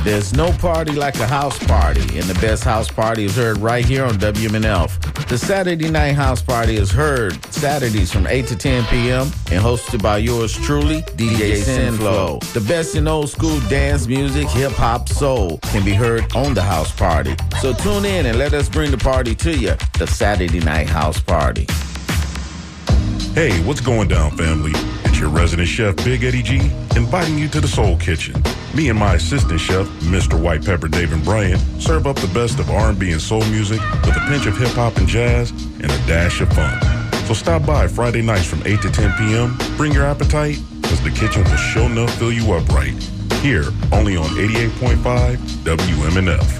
There's no party like a house party, and the best house party is heard right here on WMNF. The Saturday Night House Party is heard Saturdays from 8 to 10 p.m. and hosted by yours truly, DJ Sinflow. The best in old school dance music, hip-hop, soul can be heard on the house party. So tune in and let us bring the party to you, the Saturday Night House Party. Hey, what's going down, family? It's your resident chef, Big Eddie G, inviting you to the Soul Kitchen. Me and my assistant chef, Mr. White Pepper David Bryant, serve up the best of R&B and soul music with a pinch of hip-hop and jazz and a dash of fun. So stop by Friday nights from 8 to 10 p.m. Bring your appetite, because the kitchen will sure enough fill you up right. Here, only on 88.5 WMNF.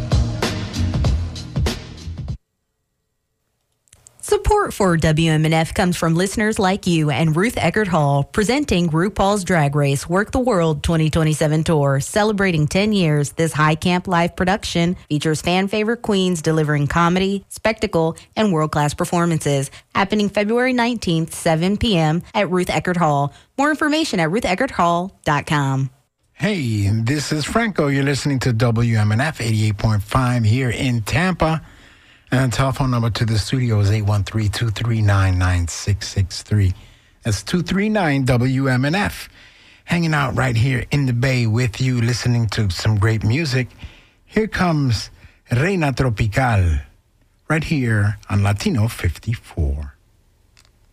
Support for WMNF comes from listeners like you and Ruth Eckerd Hall, presenting RuPaul's Drag Race Work the World 2027 Tour. Celebrating 10 years, this high camp live production features fan favorite queens delivering comedy, spectacle, and world-class performances. Happening February 19th, 7 p.m. at Ruth Eckerd Hall. More information at rutheckerdhall.com. Hey, this is Franco. You're listening to WMNF 88.5 here in Tampa. And the telephone number to the studio is 813-239-9663. That's 239-WMNF. Hanging out right here in the Bay with you, listening to some great music. Here comes Reina Tropical, right here on Latino 54.